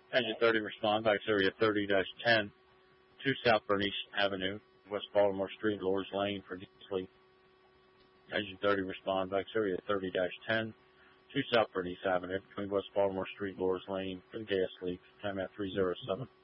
Engine 30, respond. Back to area 30-10 to South Bernice Avenue, West Baltimore Street, Lord's Lane for gas leak. Engine 30, respond. Back to area 30-10 to South Bernice Avenue between West Baltimore Street, Lord's Lane for the gas leak. Time at 307.